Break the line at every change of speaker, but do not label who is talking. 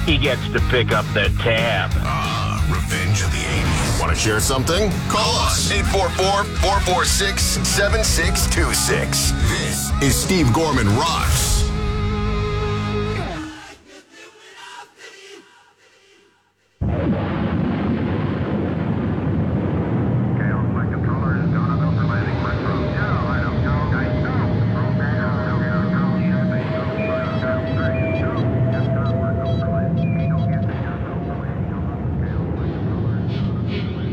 he gets to pick up the tab.
Revenge of the 80s. Want to share something? Call us. 844-446-7626. This is Steve Gorman Rocks.